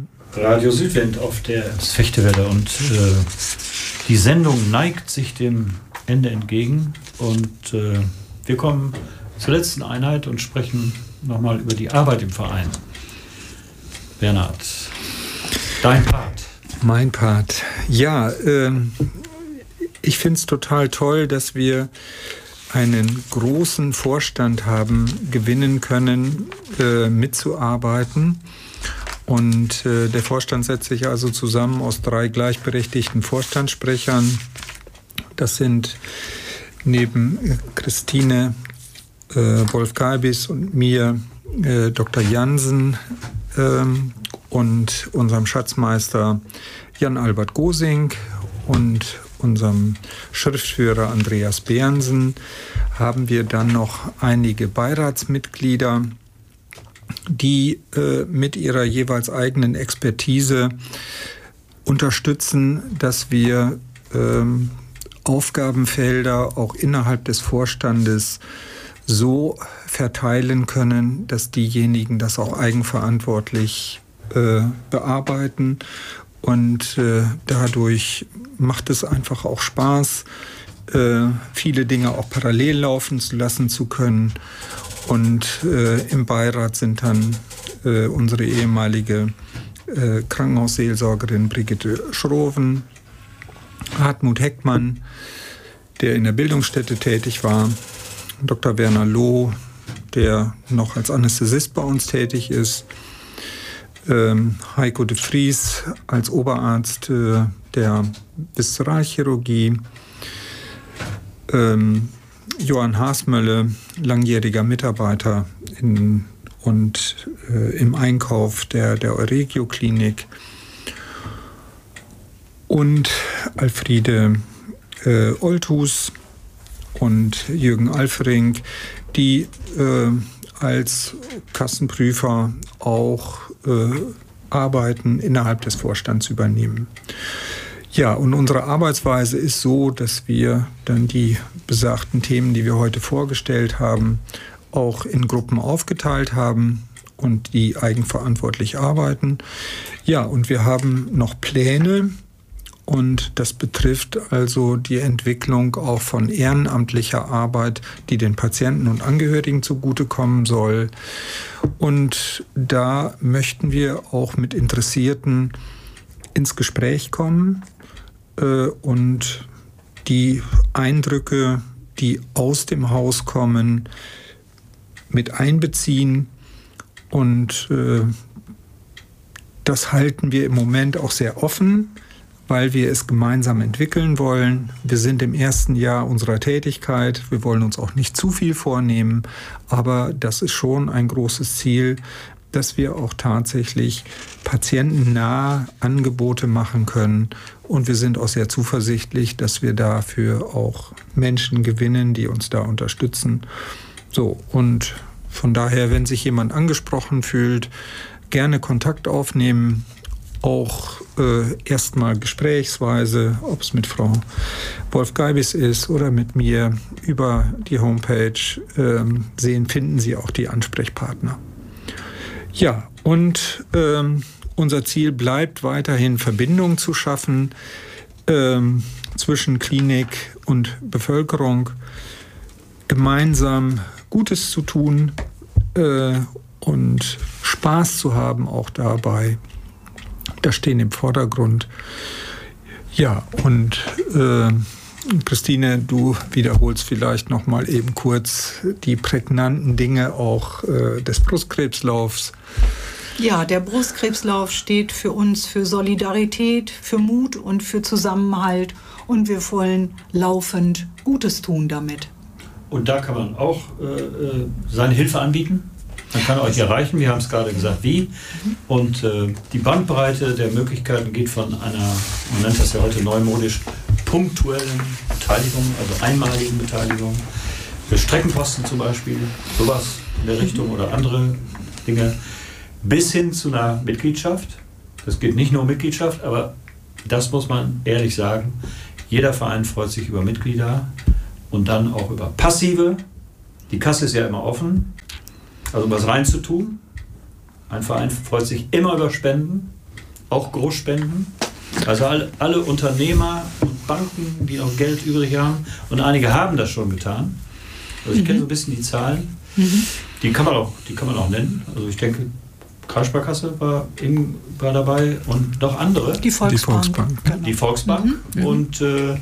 Radio Südwind auf der Fechtewelle und die Sendung neigt sich dem Ende entgegen und wir kommen zur letzten Einheit und sprechen nochmal über die Arbeit im Verein. Bernhard, dein Part. Mein Part. Ja, ich finde es total toll, dass wir einen großen Vorstand haben gewinnen können, mitzuarbeiten. Und der Vorstand setzt sich also zusammen aus 3 gleichberechtigten Vorstandssprechern. Das sind neben Christine Wolf-Kalbis und mir Dr. Jansen und unserem Schatzmeister Jan-Albert Gosing und unserem Schriftführer Andreas Berensen haben wir dann noch einige Beiratsmitglieder, die mit ihrer jeweils eigenen Expertise unterstützen, dass wir Aufgabenfelder auch innerhalb des Vorstandes so verteilen können, dass diejenigen das auch eigenverantwortlich bearbeiten. Und dadurch macht es einfach auch Spaß, viele Dinge auch parallel laufen zu lassen zu können. Und im Beirat sind dann unsere ehemalige Krankenhausseelsorgerin Brigitte Schroven, Hartmut Heckmann, der in der Bildungsstätte tätig war, Dr. Werner Loh, der noch als Anästhesist bei uns tätig ist, Heiko de Vries als Oberarzt der Viszeralchirurgie, Johann Haasmölle, langjähriger Mitarbeiter im Einkauf der Euregio-Klinik, und Alfriede Olthus und Jürgen Alfering, die als Kassenprüfer auch Arbeiten innerhalb des Vorstands übernehmen. Ja, und unsere Arbeitsweise ist so, dass wir dann die besagten Themen, die wir heute vorgestellt haben, auch in Gruppen aufgeteilt haben und die eigenverantwortlich arbeiten. Ja, und wir haben noch Pläne. Und das betrifft also die Entwicklung auch von ehrenamtlicher Arbeit, die den Patienten und Angehörigen zugutekommen soll. Und da möchten wir auch mit Interessierten ins Gespräch kommen und die Eindrücke, die aus dem Haus kommen, mit einbeziehen. Und das halten wir im Moment auch sehr offen, weil wir es gemeinsam entwickeln wollen. Wir sind im ersten Jahr unserer Tätigkeit. Wir wollen uns auch nicht zu viel vornehmen, aber das ist schon ein großes Ziel, dass wir auch tatsächlich patientennahe Angebote machen können. Und wir sind auch sehr zuversichtlich, dass wir dafür auch Menschen gewinnen, die uns da unterstützen. So, und von daher, wenn sich jemand angesprochen fühlt, gerne Kontakt aufnehmen. Auch erstmal gesprächsweise, ob es mit Frau Wolf-Kalbis ist oder mit mir, über die Homepage finden Sie auch die Ansprechpartner. Ja, und unser Ziel bleibt weiterhin, Verbindungen zu schaffen zwischen Klinik und Bevölkerung, gemeinsam Gutes zu tun und Spaß zu haben auch dabei. Das stehen im Vordergrund. Ja, und Christine, du wiederholst vielleicht noch mal eben kurz die prägnanten Dinge auch des Brustkrebslaufs. Ja, der Brustkrebslauf steht für uns für Solidarität, für Mut und für Zusammenhalt. Und wir wollen laufend Gutes tun damit. Und da kann man auch seine Hilfe anbieten. Man kann euch erreichen, wir haben es gerade gesagt, wie. Und die Bandbreite der Möglichkeiten geht von einer, man nennt das ja heute neumodisch, punktuellen Beteiligung, also einmaligen Beteiligung, für Streckenposten zum Beispiel, sowas in der Richtung oder andere Dinge, bis hin zu einer Mitgliedschaft. Das geht nicht nur um Mitgliedschaft, aber das muss man ehrlich sagen. Jeder Verein freut sich über Mitglieder und dann auch über Passive. Die Kasse ist ja immer offen. Also was reinzutun. Ein Verein freut sich immer über Spenden. auch Großspenden. Also alle Unternehmer und Banken, die noch Geld übrig haben, und einige haben das schon getan. Also ich kenne so ein bisschen die Zahlen. Die kann man auch nennen. Also ich denke, Kreissparkasse war dabei und noch andere. Die Volksbank. Genau. Die Volksbank. Und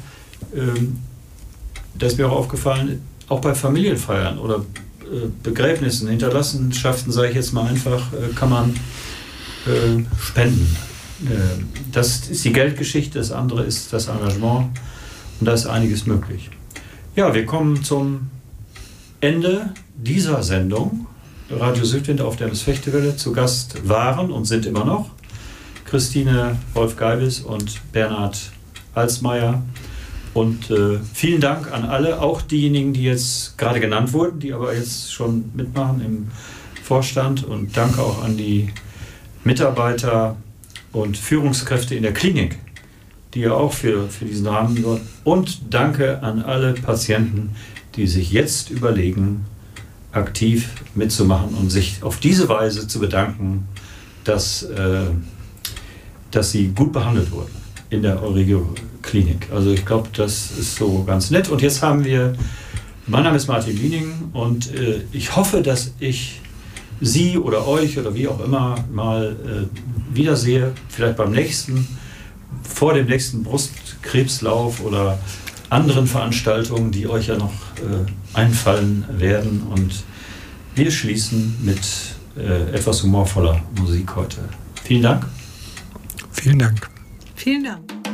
da ist mir auch aufgefallen, auch bei Familienfeiern oder Begräbnissen, Hinterlassenschaften, sage ich jetzt mal einfach, kann man spenden. Das ist die Geldgeschichte, das andere ist das Engagement und da ist einiges möglich. Ja, wir kommen zum Ende dieser Sendung. Radio Südwind auf der Festival. Zu Gast waren und sind immer noch Christine Wolf-Geibis und Bernhard Alsmeier. Und vielen Dank an alle, auch diejenigen, die jetzt gerade genannt wurden, die aber jetzt schon mitmachen im Vorstand. Und danke auch an die Mitarbeiter und Führungskräfte in der Klinik, die ja auch für diesen Rahmen sorgen. Und danke an alle Patienten, die sich jetzt überlegen, aktiv mitzumachen und sich auf diese Weise zu bedanken, dass sie gut behandelt wurden in der Euregio-Klinik. Also ich glaube, das ist so ganz nett. Und jetzt haben wir, mein Name ist Martin Liening und ich hoffe, dass ich Sie oder euch oder wie auch immer mal wiedersehe, vielleicht vor dem nächsten Brustkrebslauf oder anderen Veranstaltungen, die euch ja noch einfallen werden. Und wir schließen mit etwas humorvoller Musik heute. Vielen Dank. Vielen Dank. Vielen Dank.